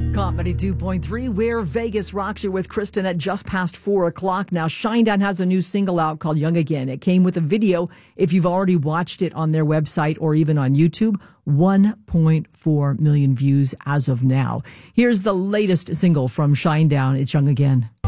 Comedy 2.3, where Vegas rocks you with Kristen at just past 4 o'clock. Now, Shinedown has a new single out called Young Again. It came with a video. If you've already watched it on their website or even on YouTube, 1.4 million views as of now. Here's the latest single from Shinedown. It's Young Again.